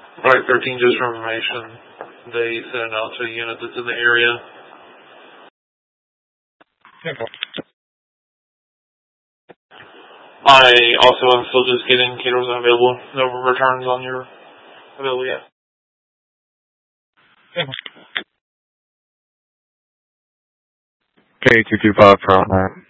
Right, 13, just for information. They sent it out to a unit that's in the area. Okay. I also am still just getting caterers available. No returns on your available yet. Okay, 225 from that.